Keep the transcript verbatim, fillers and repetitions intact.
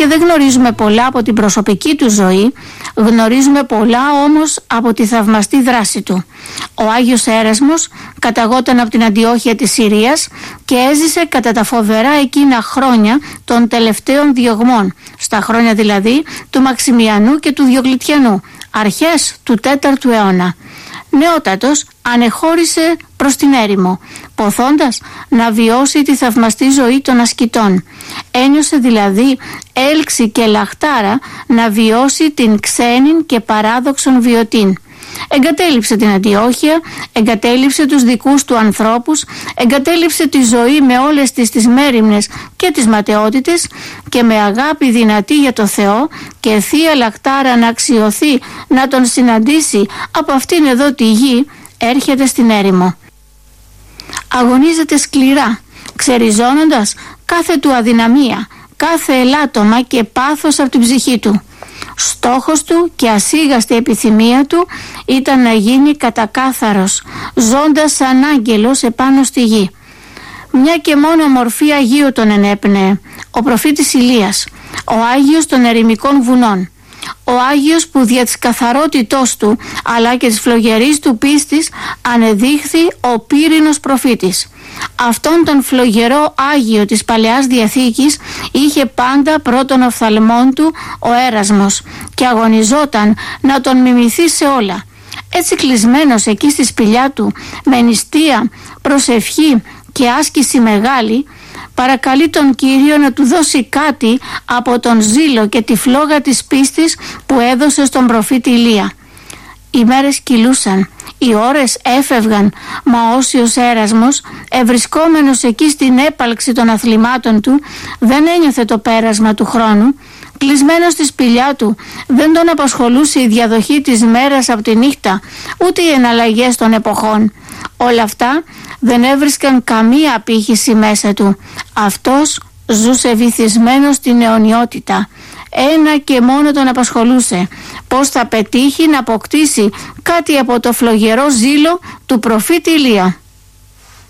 και δεν γνωρίζουμε πολλά από την προσωπική του ζωή, γνωρίζουμε πολλά όμως από τη θαυμαστή δράση του. Ο Άγιος Έρασμος καταγόταν από την Αντιόχεια της Συρίας και έζησε κατά τα φοβερά εκείνα χρόνια των τελευταίων διωγμών, στα χρόνια δηλαδή του Μαξιμιανού και του Διοκλητιανού, αρχές του τέταρτου αιώνα. Νεότατος ανεχώρησε προς την έρημο, ποθώντας να βιώσει τη θαυμαστή ζωή των ασκητών. Ένιωσε δηλαδή έλξη και λαχτάρα να βιώσει την ξένην και παράδοξον βιωτήν. Εγκατέλειψε την Αντιόχεια, εγκατέλειψε τους δικούς του ανθρώπους, εγκατέλειψε τη ζωή με όλες τις τις μέριμνες και τις ματαιότητες και με αγάπη δυνατή για το Θεό και θεία λαχτάρα να αξιωθεί να τον συναντήσει από αυτήν εδώ τη γη, έρχεται στην έρημο. Αγωνίζεται σκληρά, ξεριζώνοντας κάθε του αδυναμία, κάθε ελάττωμα και πάθος από την ψυχή του. Στόχος του και ασίγαστη επιθυμία του ήταν να γίνει κατακάθαρος, ζώντας σαν άγγελος επάνω στη γη. Μια και μόνο μορφή Αγίου τον ενέπνεε, ο προφήτης Ηλίας, ο Άγιος των ερημικών βουνών, ο Άγιος που δια της καθαρότητός του αλλά και της φλογερής του πίστης ανεδείχθη ο πύρινος προφήτης. Αυτόν τον φλογερό Άγιο της Παλαιάς Διαθήκης είχε πάντα πρώτον οφθαλμόν του ο Έρασμος και αγωνιζόταν να τον μιμηθεί σε όλα. Έτσι κλεισμένος εκεί στη σπηλιά του με νηστεία, προσευχή και άσκηση μεγάλη, παρακαλεί τον Κύριο να του δώσει κάτι από τον ζήλο και τη φλόγα της πίστης που έδωσε στον προφήτη Ηλία. Οι μέρες κυλούσαν, οι ώρες έφευγαν, μα όσιος Έρασμος, ευρισκόμενος εκεί στην έπαλξη των αθλημάτων του, δεν ένιωθε το πέρασμα του χρόνου. Κλεισμένος στη σπηλιά του, δεν τον απασχολούσε η διαδοχή της μέρας από τη νύχτα, ούτε οι εναλλαγές των εποχών. Όλα αυτά δεν έβρισκαν καμία απήχηση μέσα του. Αυτός ζούσε βυθισμένος στην αιωνιότητα. Ένα και μόνο τον απασχολούσε: πώς θα πετύχει να αποκτήσει κάτι από το φλογερό ζήλο του προφήτη Ηλία.